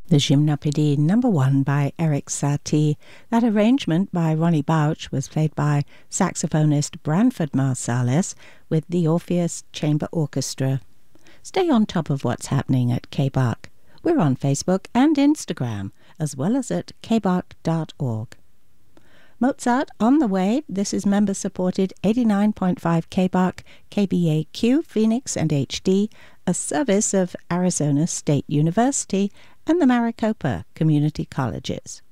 The Gymnopédie number 1 by Erik Satie. That arrangement by Ronnie Bauch was played by saxophonist Branford Marsalis with the Orpheus Chamber Orchestra. Stay on top of what's happening at KBARC. We're on Facebook and Instagram, as well as at kbarc.org. Mozart on the way. This is member-supported 89.5 KBARC, KBAQ, Phoenix and HD, a service of Arizona State University and the Maricopa Community Colleges.